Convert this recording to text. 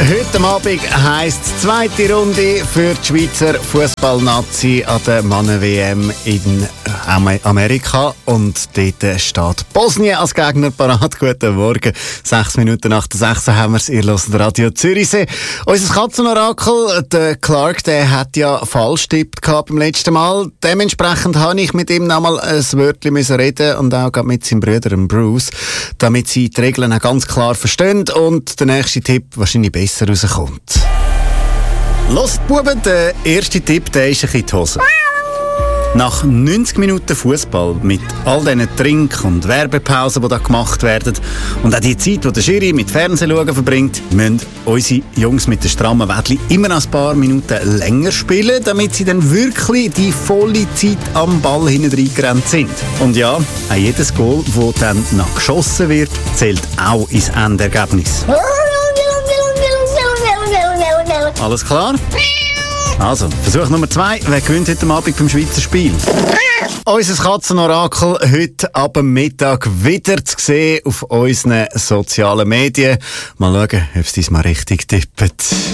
Heute Abend heisst zweite Runde für die Schweizer Fußballnazi an der Mannen-WM in Amerika. Und dort steht Bosnien als Gegner parat. Guten Morgen. 6 Minuten nach der 6 haben wir es. Ihr hört Radio Zürichsee. Unser Katzenorakel, der Clark, der hat ja falsch getippt beim letzten Mal. Dementsprechend habe ich mit ihm noch mal ein Wörtchen reden und auch mit seinem Bruder Bruce, damit sie die Regeln auch ganz klar verstehen und der nächste Tipp wahrscheinlich besser rauskommt. Hört, Buben, der erste Tipp, der ist ein bisschen in die Hose. Nach 90 Minuten Fußball mit all diesen Trink- und Werbepausen, die da gemacht werden, und auch die Zeit, die der Schiri mit Fernsehschauen verbringt, müssen unsere Jungs mit den strammen Wädli immer ein paar Minuten länger spielen, damit sie dann wirklich die volle Zeit am Ball hinten reingerannt sind. Und ja, auch jedes Goal, das dann noch geschossen wird, zählt auch ins Endergebnis. Alles klar? Also, Versuch Nummer 2. Wer gewinnt heute Abend beim Schweizer Spiel? Unser Katzenorakel heute ab Mittag wieder zu sehen auf unseren sozialen Medien. Mal schauen, ob es diesmal richtig tippt.